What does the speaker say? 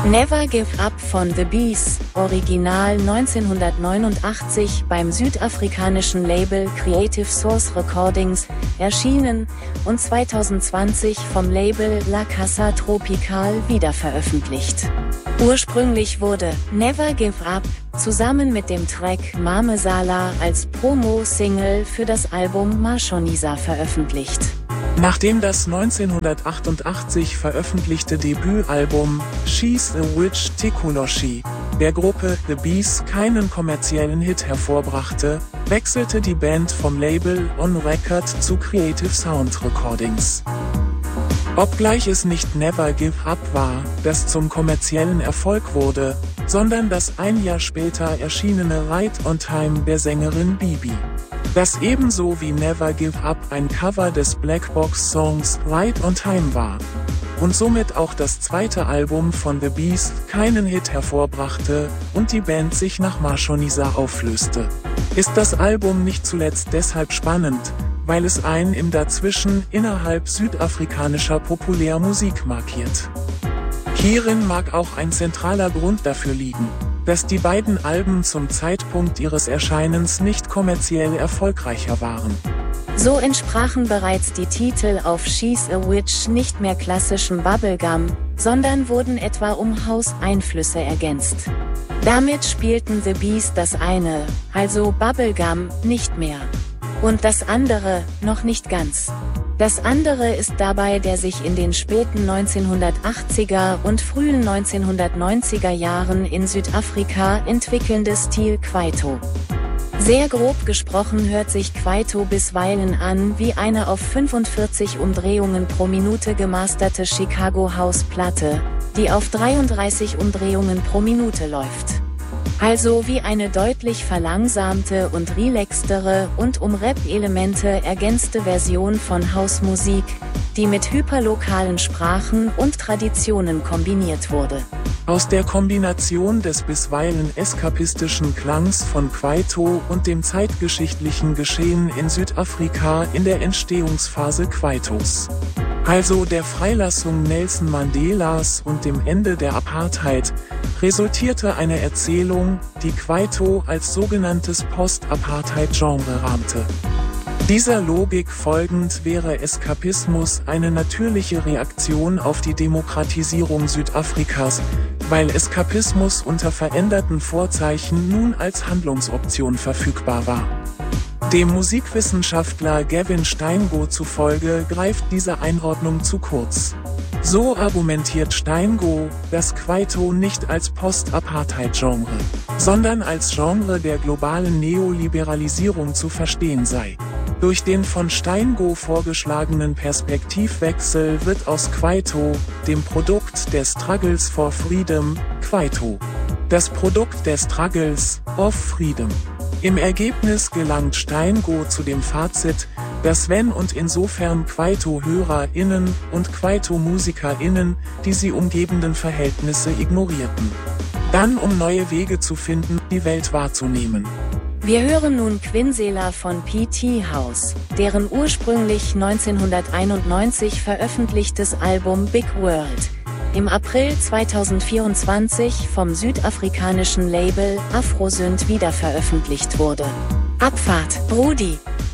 Never Give Up von The Bees, Original 1989 beim südafrikanischen Label Creative Source Recordings, erschienen und 2020 vom Label La Casa Tropical wiederveröffentlicht. Ursprünglich wurde Never Give Up zusammen mit dem Track Mame Sala als Promo-Single für das Album Mashonisa veröffentlicht. Nachdem das 1988 veröffentlichte Debütalbum She's a Witch Tekunoshi der Gruppe The Bees keinen kommerziellen Hit hervorbrachte, wechselte die Band vom Label On Record zu Creative Sound Recordings. Obgleich es nicht Never Give Up war, das zum kommerziellen Erfolg wurde, sondern das ein Jahr später erschienene Right on Time der Sängerin Bibi. Das ebenso wie Never Give Up ein Cover des Blackbox-Songs Right on Time war und somit auch das zweite Album von The Bees keinen Hit hervorbrachte und die Band sich nach Mashonisa auflöste. Ist das Album nicht zuletzt deshalb spannend, weil es ein im Dazwischen innerhalb südafrikanischer Populärmusik markiert. Hierin mag auch ein zentraler Grund dafür liegen, dass die beiden Alben zum Zeitpunkt ihres Erscheinens nicht kommerziell erfolgreicher waren. So entsprachen bereits die Titel auf She's a Witch nicht mehr klassischem Bubblegum, sondern wurden etwa um House-Einflüsse ergänzt. Damit spielten The Bees das eine, also Bubblegum, nicht mehr. Und das andere, noch nicht ganz. Das andere ist dabei der sich in den späten 1980er und frühen 1990er Jahren in Südafrika entwickelnde Stil Kwaito. Sehr grob gesprochen hört sich Kwaito bisweilen an wie eine auf 45 Umdrehungen pro Minute gemasterte Chicago House Platte, die auf 33 Umdrehungen pro Minute läuft. Also wie eine deutlich verlangsamte und relaxtere und um Rap-Elemente ergänzte Version von Hausmusik, die mit hyperlokalen Sprachen und Traditionen kombiniert wurde. Aus der Kombination des bisweilen eskapistischen Klangs von Kwaito und dem zeitgeschichtlichen Geschehen in Südafrika in der Entstehungsphase Kwaitos, also der Freilassung Nelson Mandelas und dem Ende der Apartheid, resultierte eine Erzählung, die Kwaito als sogenanntes Post-Apartheid-Genre rahmte. Dieser Logik folgend wäre Eskapismus eine natürliche Reaktion auf die Demokratisierung Südafrikas, weil Eskapismus unter veränderten Vorzeichen nun als Handlungsoption verfügbar war. Dem Musikwissenschaftler Gavin Steingo zufolge greift diese Einordnung zu kurz. So argumentiert Steingo, dass Kwaito nicht als Post-Apartheid-Genre, sondern als Genre der globalen Neoliberalisierung zu verstehen sei. Durch den von Steingo vorgeschlagenen Perspektivwechsel wird aus Kwaito, dem Produkt der Struggles for Freedom, Kwaito, das Produkt der Struggles of Freedom. Im Ergebnis gelangt Steingo zu dem Fazit, dass wenn und insofern Kwaito-HörerInnen und Kwaito-MusikerInnen die sie umgebenden Verhältnisse ignorierten, dann um neue Wege zu finden, die Welt wahrzunehmen. Wir hören nun Quinsela von P.T. House, deren ursprünglich 1991 veröffentlichtes Album Big World im April 2024 vom südafrikanischen Label Afrosynt wiederveröffentlicht wurde. Abfahrt, Brudi!